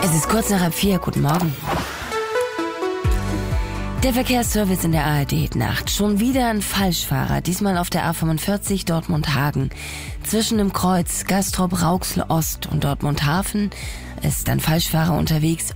Es ist kurz nach 4:30. Guten Morgen. Der Verkehrsservice in der ARD-Nacht. Schon wieder ein Falschfahrer, diesmal auf der A45 Dortmund-Hagen. Zwischen dem Kreuz Gastrop-Rauxel Ost und Dortmund-Hafen ist ein Falschfahrer unterwegs